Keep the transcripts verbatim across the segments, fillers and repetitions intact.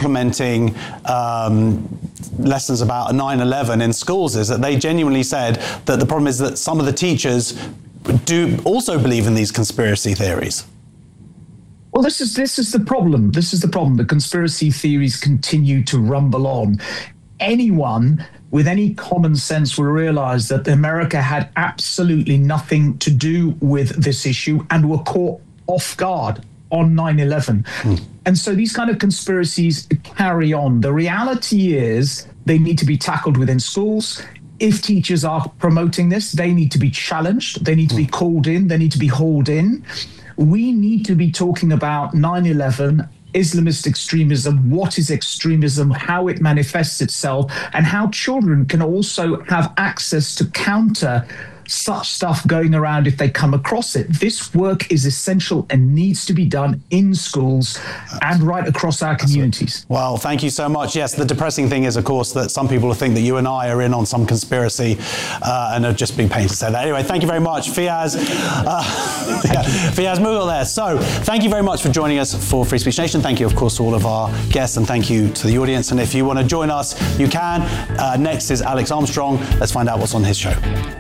implementing um, lessons about nine eleven in schools is that they genuinely said that the problem is that some of the teachers do also believe in these conspiracy theories. Well, this is this is the problem. This is the problem. The conspiracy theories continue to rumble on. Anyone with any common sense will realize that America had absolutely nothing to do with this issue and were caught off guard on nine eleven. Mm. And so these kind of conspiracies carry on. The reality is they need to be tackled within schools. If teachers are promoting this, they need to be challenged. They need to be called in. They need to be hauled in. We need to be talking about nine eleven, Islamist extremism, what is extremism, how it manifests itself, and how children can also have access to counter such stuff going around if they come across it. This work is essential and needs to be done in schools and right across our communities. Well, thank you so much. Yes, the depressing thing is, of course, that some people think that you and I are in on some conspiracy uh, and are just being paid to say that. Anyway, thank you very much, Feeyaz. Uh, yeah, Feeyaz Mughal there. So thank you very much for joining us for Free Speech Nation. Thank you, of course, to all of our guests, and thank you to the audience. And if you want to join us, you can. Uh, next is Alex Armstrong. Let's find out what's on his show.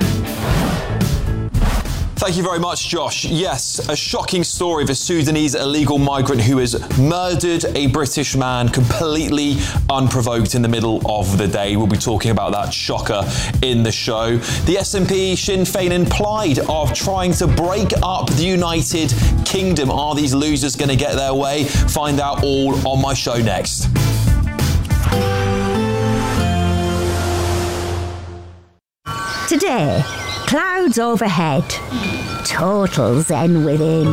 Thank you very much, Josh. Yes, a shocking story of a Sudanese illegal migrant who has murdered a British man completely unprovoked in the middle of the day. We'll be talking about that shocker in the show. The S N P, Sinn Féin implied of trying to break up the United Kingdom. Are these losers going to get their way? Find out all on my show next. Today, clouds overhead, total zen within.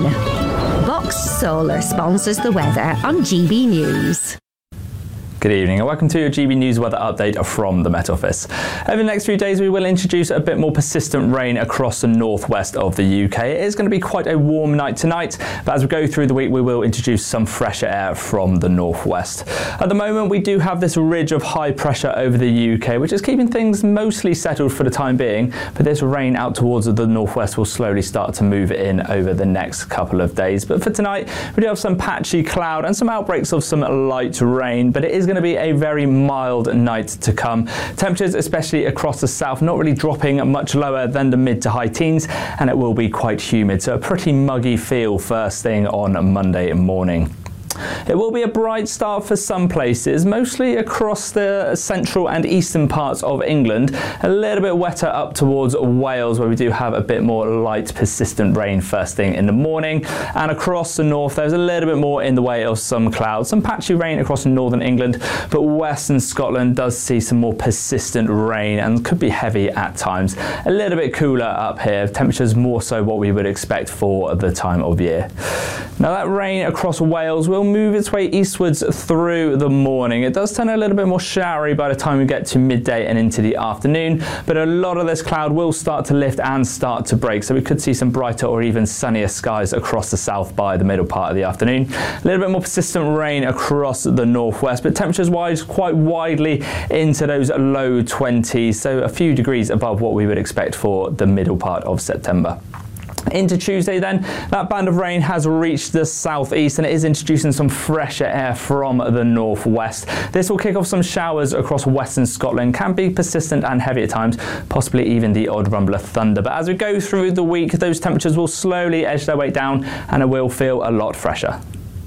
Box Solar sponsors the weather on G B News. Good evening and welcome to your G B News weather update from the Met Office. Over the next few days we will introduce a bit more persistent rain across the northwest of the U K. It is going to be quite a warm night tonight, but as we go through the week we will introduce some fresher air from the northwest. At the moment we do have this ridge of high pressure over the U K, which is keeping things mostly settled for the time being, but this rain out towards the northwest will slowly start to move in over the next couple of days. But for tonight we do have some patchy cloud and some outbreaks of some light rain, but it is going to be a very mild night to come. Temperatures, especially across the south, not really dropping much lower than the mid to high teens, and it will be quite humid, so a pretty muggy feel first thing on Monday morning. It will be a bright start for some places, mostly across the central and eastern parts of England. A little bit wetter up towards Wales, where we do have a bit more light, persistent rain first thing in the morning. And across the north, there's a little bit more in the way of some clouds. Some patchy rain across northern England, but western Scotland does see some more persistent rain and could be heavy at times. A little bit cooler up here. Temperatures more so what we would expect for the time of year. Now that rain across Wales will move its way eastwards through the morning. It does turn a little bit more showery by the time we get to midday and into the afternoon, but a lot of this cloud will start to lift and start to break, so we could see some brighter or even sunnier skies across the south by the middle part of the afternoon. A little bit more persistent rain across the northwest, but temperatures wise quite widely into those low twenties, so a few degrees above what we would expect for the middle part of September. Into Tuesday then, that band of rain has reached the southeast and it is introducing some fresher air from the northwest. This will kick off some showers across western Scotland, can be persistent and heavy at times, possibly even the odd rumble of thunder. But as we go through the week, those temperatures will slowly edge their way down and it will feel a lot fresher.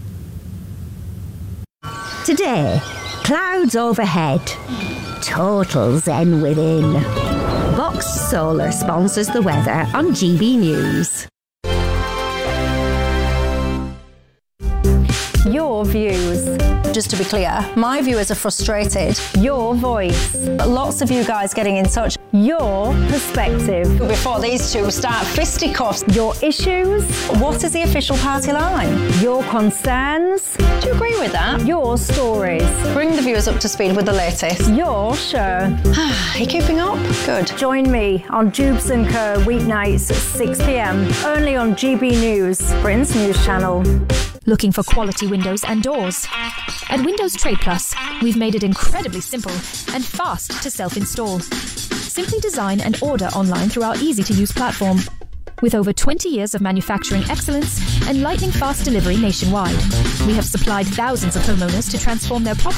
Today, clouds overhead, total zen within. Box Solar sponsors the weather on G B News. Your views. Just to be clear, my viewers are frustrated. Your voice. Lots of you guys getting in touch. Your perspective. Before these two start fisticuffs. Your issues. What is the official party line? Your concerns. Do you agree with that? Your stories. Bring the viewers up to speed with the latest. Your show. Are you keeping up? Good. Join me on Jubes and Co weeknights at six p m only on G B News, Britain's news channel. Looking for quality windows and doors? At Windows Trade Plus, we've made it incredibly simple and fast to self-install. Simply design and order online through our easy-to-use platform. With over twenty years of manufacturing excellence and lightning-fast delivery nationwide, we have supplied thousands of homeowners to transform their property